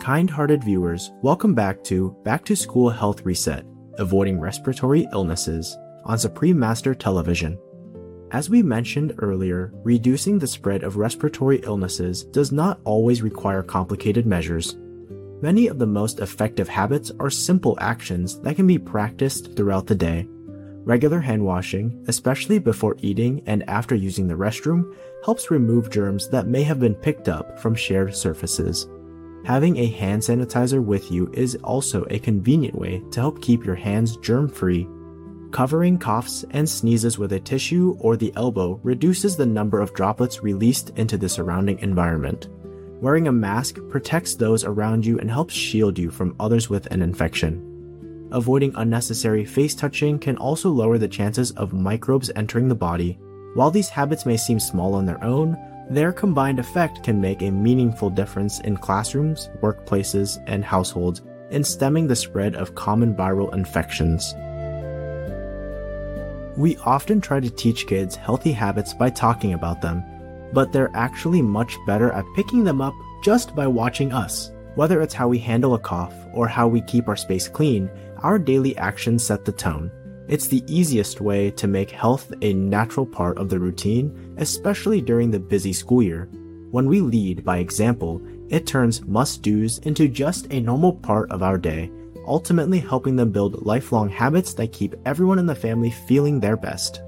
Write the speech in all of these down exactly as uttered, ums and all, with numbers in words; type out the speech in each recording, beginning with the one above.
Kind-hearted viewers, welcome back to Back to School Health Reset, Avoiding Respiratory Illnesses on Supreme Master Television. As we mentioned earlier, reducing the spread of respiratory illnesses does not always require complicated measures. Many of the most effective habits are simple actions that can be practiced throughout the day. Regular hand washing, especially before eating and after using the restroom, helps remove germs that may have been picked up from shared surfaces. Having a hand sanitizer with you is also a convenient way to help keep your hands germ-free. Covering coughs and sneezes with a tissue or the elbow reduces the number of droplets released into the surrounding environment. Wearing a mask protects those around you and helps shield you from others with an infection. Avoiding unnecessary face touching can also lower the chances of microbes entering the body. While these habits may seem small on their own, their combined effect can make a meaningful difference in classrooms, workplaces, and households in stemming the spread of common viral infections. We often try to teach kids healthy habits by talking about them, but they're actually much better at picking them up just by watching us. Whether it's how we handle a cough or how we keep our space clean, our daily actions set the tone. It's the easiest way to make health a natural part of the routine, especially during the busy school year. When we lead by example, it turns must-dos into just a normal part of our day, ultimately helping them build lifelong habits that keep everyone in the family feeling their best.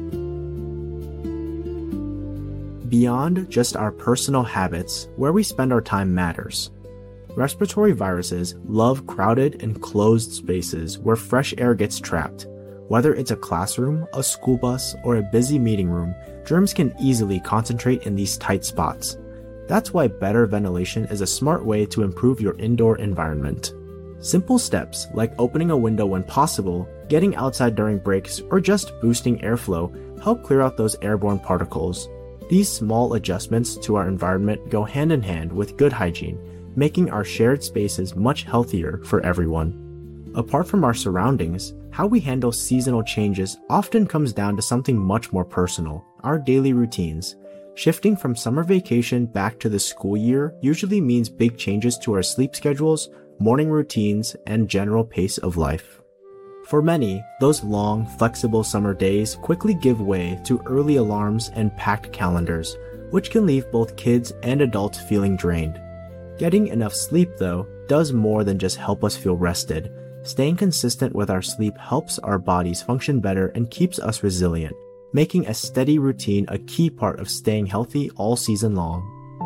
Beyond just our personal habits, where we spend our time matters. Respiratory viruses love crowded and closed spaces where fresh air gets trapped. Whether it's a classroom, a school bus, or a busy meeting room, germs can easily concentrate in these tight spots. That's why better ventilation is a smart way to improve your indoor environment. Simple steps like opening a window when possible, getting outside during breaks, or just boosting airflow help clear out those airborne particles. These small adjustments to our environment go hand in hand with good hygiene, making our shared spaces much healthier for everyone. Apart from our surroundings, how we handle seasonal changes often comes down to something much more personal, our daily routines. Shifting from summer vacation back to the school year usually means big changes to our sleep schedules, morning routines, and general pace of life. For many, those long, flexible summer days quickly give way to early alarms and packed calendars, which can leave both kids and adults feeling drained. Getting enough sleep, though, does more than just help us feel rested. Staying consistent with our sleep helps our bodies function better and keeps us resilient, making a steady routine a key part of staying healthy all season long.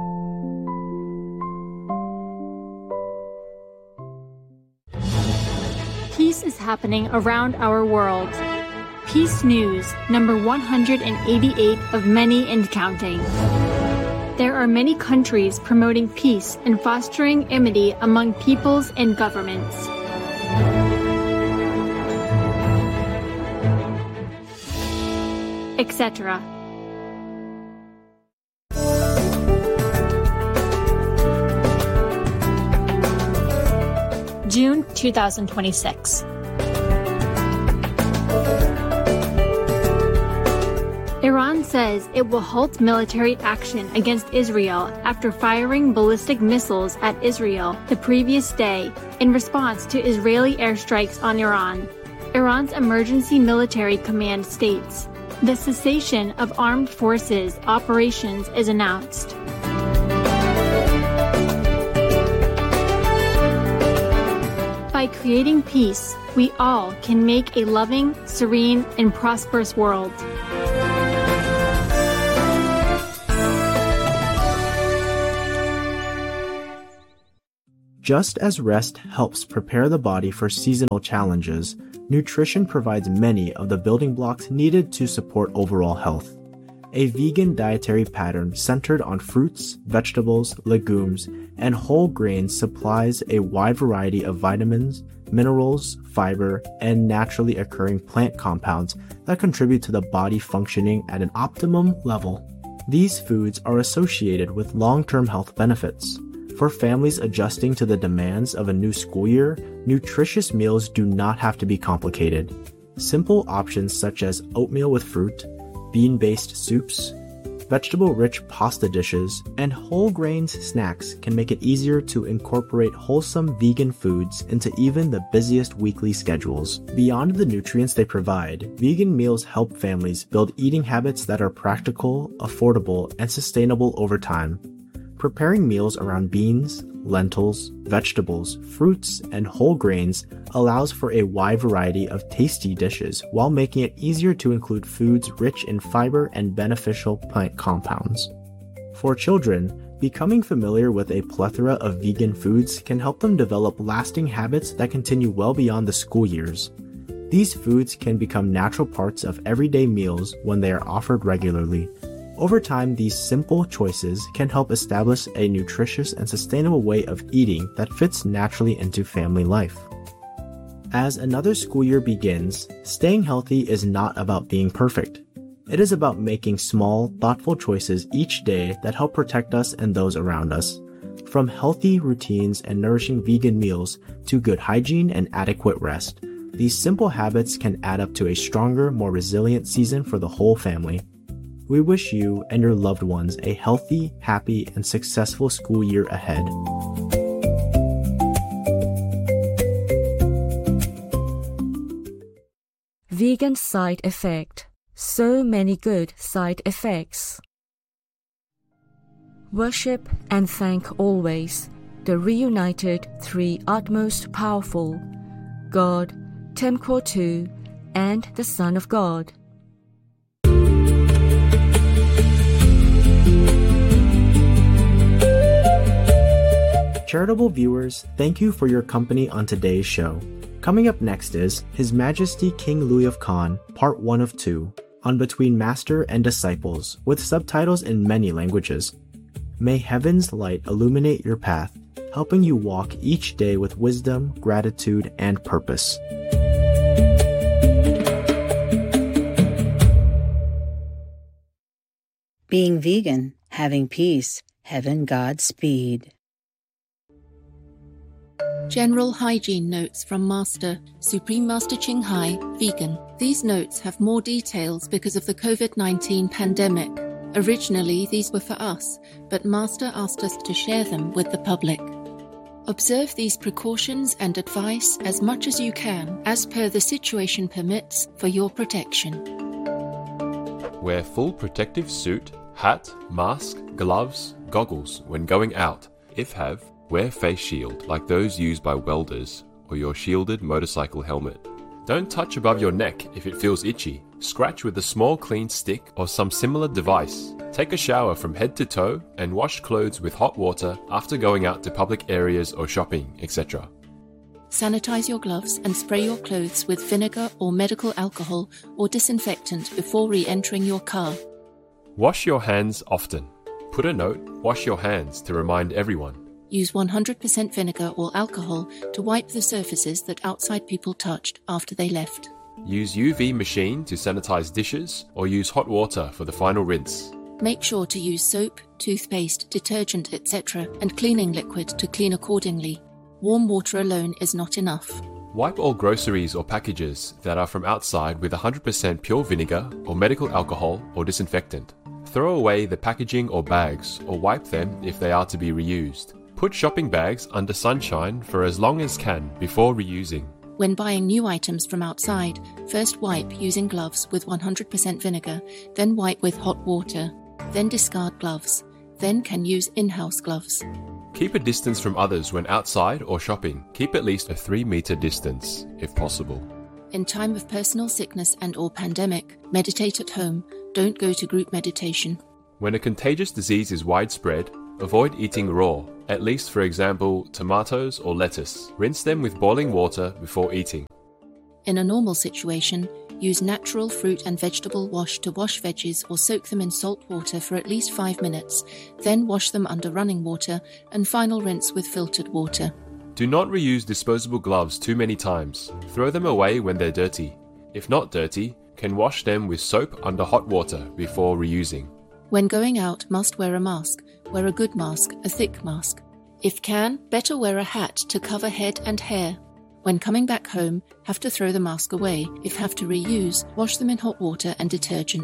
Peace is happening around our world. Peace News, number one hundred eighty-eight of many and counting. There are many countries promoting peace and fostering amity among peoples and governments. et cetera. June two thousand twenty-six. Iran says it will halt military action against Israel after firing ballistic missiles at Israel the previous day in response to Israeli airstrikes on Iran. Iran's Emergency Military Command states, the cessation of armed forces operations is announced. By creating peace, we all can make a loving, serene, and prosperous world. Just as rest helps prepare the body for seasonal challenges, nutrition provides many of the building blocks needed to support overall health. A vegan dietary pattern centered on fruits, vegetables, legumes, and whole grains supplies a wide variety of vitamins, minerals, fiber, and naturally occurring plant compounds that contribute to the body functioning at an optimum level. These foods are associated with long-term health benefits. For families adjusting to the demands of a new school year, nutritious meals do not have to be complicated. Simple options such as oatmeal with fruit, bean-based soups, vegetable-rich pasta dishes, and whole grains snacks can make it easier to incorporate wholesome vegan foods into even the busiest weekly schedules. Beyond the nutrients they provide, vegan meals help families build eating habits that are practical, affordable, and sustainable over time. Preparing meals around beans, lentils, vegetables, fruits, and whole grains allows for a wide variety of tasty dishes while making it easier to include foods rich in fiber and beneficial plant compounds. For children, becoming familiar with a plethora of vegan foods can help them develop lasting habits that continue well beyond the school years. These foods can become natural parts of everyday meals when they are offered regularly. Over time, these simple choices can help establish a nutritious and sustainable way of eating that fits naturally into family life. As another school year begins, staying healthy is not about being perfect. It is about making small, thoughtful choices each day that help protect us and those around us. From healthy routines and nourishing vegan meals to good hygiene and adequate rest, these simple habits can add up to a stronger, more resilient season for the whole family. We wish you and your loved ones a healthy, happy, and successful school year ahead. Vegan side effect. So many good side effects. Worship and thank always the reunited three utmost powerful, God, Temkor-Tu, and the Son of God. Charitable viewers, thank you for your company on today's show. Coming up next is His Majesty King Louis of Khan, Part one of two, on Between Master and Disciples, with subtitles in many languages. May heaven's light illuminate your path, helping you walk each day with wisdom, gratitude, and purpose. Being vegan, having peace, heaven Godspeed. General Hygiene Notes from Master, Supreme Master Ching Hai, Vegan. These notes have more details because of the COVID nineteen pandemic. Originally, these were for us, but Master asked us to share them with the public. Observe these precautions and advice as much as you can, as per the situation permits, for your protection. Wear full protective suit, hat, mask, gloves, goggles when going out. If have, wear face shield like those used by welders or your shielded motorcycle helmet. Don't touch above your neck if it feels itchy. Scratch with a small clean stick or some similar device. Take a shower from head to toe and wash clothes with hot water after going out to public areas or shopping, et cetera. Sanitize your gloves and spray your clothes with vinegar or medical alcohol or disinfectant before re-entering your car. Wash your hands often. Put a note, wash your hands, to remind everyone. Use one hundred percent vinegar or alcohol to wipe the surfaces that outside people touched after they left. Use U V machine to sanitize dishes or use hot water for the final rinse. Make sure to use soap, toothpaste, detergent, et cetera and cleaning liquid to clean accordingly. Warm water alone is not enough. Wipe all groceries or packages that are from outside with one hundred percent pure vinegar or medical alcohol or disinfectant. Throw away the packaging or bags or wipe them if they are to be reused. Put shopping bags under sunshine for as long as can before reusing. When buying new items from outside, first wipe using gloves with one hundred percent vinegar, then wipe with hot water, then discard gloves, then can use in-house gloves. Keep a distance from others when outside or shopping. Keep at least a three meter distance, if possible. In time of personal sickness and or pandemic, meditate at home. Don't go to group meditation. When a contagious disease is widespread, avoid eating raw, at least for example, tomatoes or lettuce. Rinse them with boiling water before eating. In a normal situation, use natural fruit and vegetable wash to wash veggies or soak them in salt water for at least five minutes, then wash them under running water and final rinse with filtered water. Do not reuse disposable gloves too many times. Throw them away when they're dirty. If not dirty, can wash them with soap under hot water before reusing. When going out, must wear a mask. Wear a good mask, a thick mask. If can, better wear a hat to cover head and hair. When coming back home, have to throw the mask away. If have to reuse, wash them in hot water and detergent.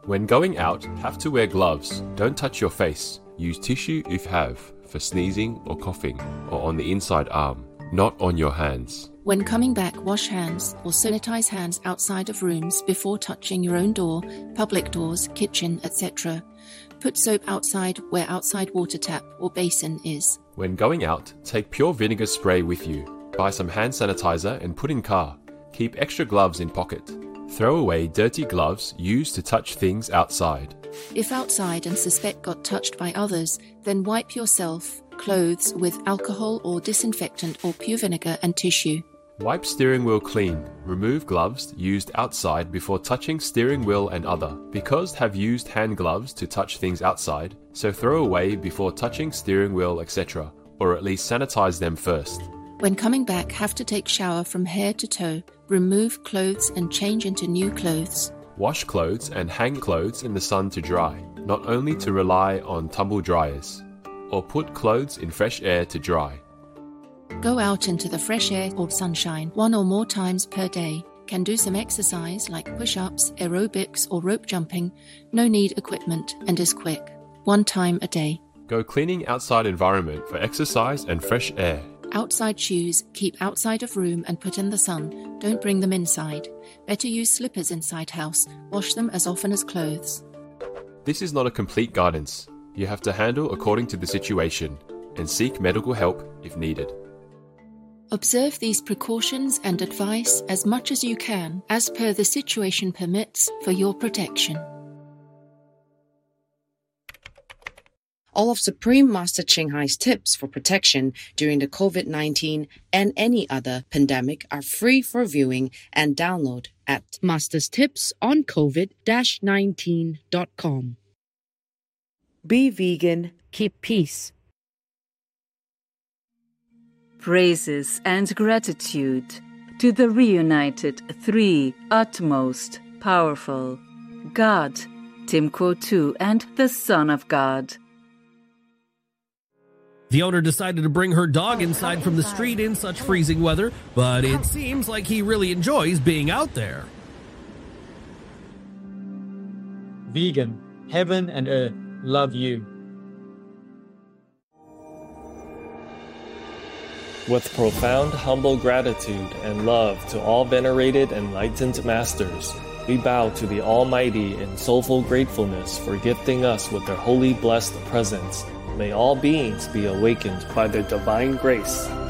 When going out, have to wear gloves. Don't touch your face. Use tissue if have, for sneezing or coughing, or on the inside arm, not on your hands. When coming back, wash hands or sanitize hands outside of rooms before touching your own door, public doors, kitchen, et cetera. Put soap outside where outside water tap or basin is. When going out, take pure vinegar spray with you. Buy some hand sanitizer and put in car. Keep extra gloves in pocket. Throw away dirty gloves used to touch things outside. If outside and suspect got touched by others, then wipe yourself, clothes with alcohol or disinfectant or pure vinegar and tissue. Wipe steering wheel clean. Remove gloves used outside before touching steering wheel and other, because have used hand gloves to touch things outside, so throw away before touching steering wheel, et cetera, or at least sanitize them first. When coming back, have to take shower from head to toe, remove clothes and change into new clothes. Wash clothes and hang clothes in the sun to dry, not only to rely on tumble dryers, or put clothes in fresh air to dry. Go out into the fresh air or sunshine one or more times per day. Can do some exercise like push-ups, aerobics or rope jumping. No need equipment and is quick. One time a day. Go cleaning outside environment for exercise and fresh air. Outside shoes, keep outside of room and put in the sun. Don't bring them inside. Better use slippers inside house. Wash them as often as clothes. This is not a complete guidance. You have to handle according to the situation and seek medical help if needed. Observe these precautions and advice as much as you can, as per the situation permits, for your protection. All of Supreme Master Ching Hai's tips for protection during the COVID nineteen and any other pandemic are free for viewing and download at masters tips on covid nineteen dot com. Be vegan, keep peace. Praises and gratitude to the reunited three utmost powerful, God, Tim Quo two, and the Son of God. The owner decided to bring her dog inside from the street in such freezing weather, but it seems like he really enjoys being out there. Vegan, heaven and earth love you. With profound humble gratitude and love to all venerated enlightened masters, we bow to the Almighty in soulful gratefulness for gifting us with their holy blessed presence. May all beings be awakened by their divine grace.